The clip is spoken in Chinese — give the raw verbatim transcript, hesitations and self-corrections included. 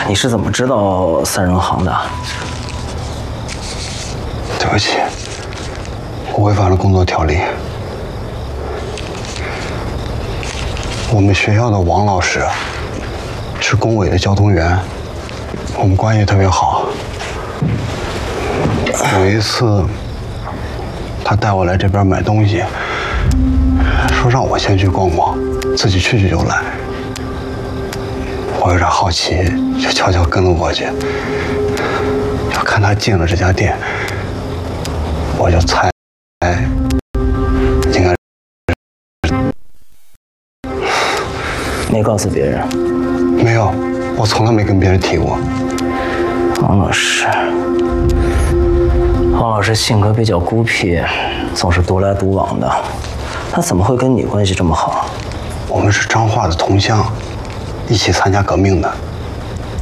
你是怎么知道三人行的？ 对不起，我违反了工作条例。我们学校的王老师是工委的交通员，我们关系特别好。有一次，他带我来这边买东西，说让我先去逛逛，自己去去就来。我有点好奇，就悄悄跟了过去。要看他进了这家店，我就猜，应该没告诉别人。 没有，我从来没跟别人提过。 王老师，王老师性格比较孤僻，总是独来独往的。他怎么会跟你关系这么好？ 我们是彰化的同乡，一起参加革命的。